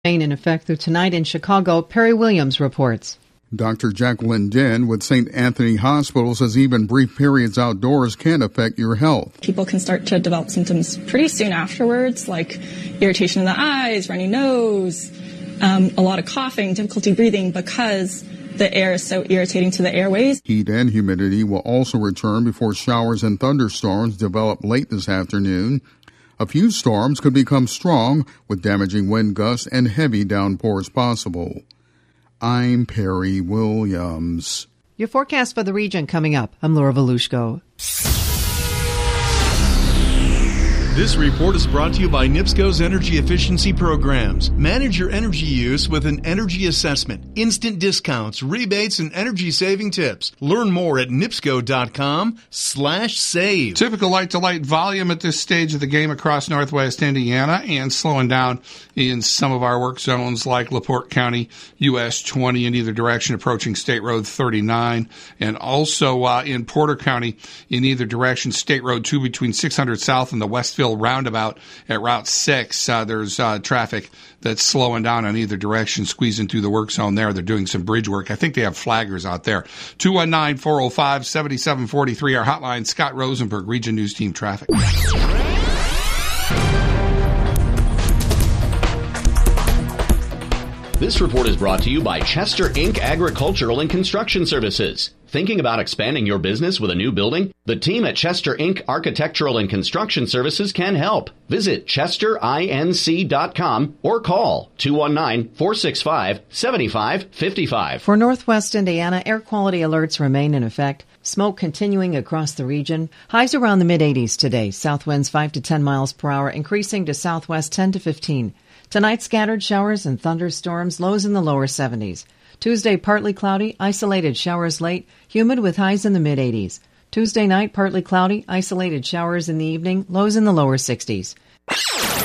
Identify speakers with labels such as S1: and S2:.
S1: In effect through tonight in Chicago, Perry Williams reports.
S2: Dr. Jacqueline Den with St. Anthony Hospital says even brief periods outdoors can affect your health.
S3: People can start to develop symptoms pretty soon afterwards, like irritation in the eyes, runny nose, a lot of coughing, difficulty breathing because the air is so irritating to the airways.
S2: Heat and humidity will also return before showers and thunderstorms develop late this afternoon. A few storms could become strong with damaging wind gusts and heavy downpours possible. I'm Perry Williams.
S1: Your forecast for the region coming up. I'm Laura Volushko.
S4: This report is brought to you by NIPSCO's Energy Efficiency Programs. Manage your energy use with an energy assessment, instant discounts, rebates, and energy-saving tips. Learn more at NIPSCO.com/save.
S5: Typical light-to-light volume at this stage of the game across northwest Indiana and slowing down in some of our work zones like LaPorte County, US 20 in either direction, approaching State Road 39, and also in Porter County in either direction, State Road 2 between 600 South and the Westfield roundabout at Route 6. There's traffic that's slowing down on either direction, squeezing through the work zone there. They're doing some bridge work. I think they have flaggers out there. 219-405-7743, our hotline. Scott Rosenberg, Region News Team Traffic.
S6: This report is brought to you by Chester Inc. Agricultural and Construction Services. Thinking about expanding your business with a new building? The team at Chester Inc. Architectural and Construction Services can help. Visit chesterinc.com or call 219-465-7555.
S1: For Northwest Indiana, air quality alerts remain in effect. Smoke continuing across the region. Highs around the mid-80s today. South winds 5 to 10 miles per hour, increasing to southwest 10 to 15. Tonight, scattered showers and thunderstorms, lows in the lower 70s. Tuesday, partly cloudy, isolated showers late, humid with highs in the mid-80s. Tuesday night, partly cloudy, isolated showers in the evening, lows in the lower 60s.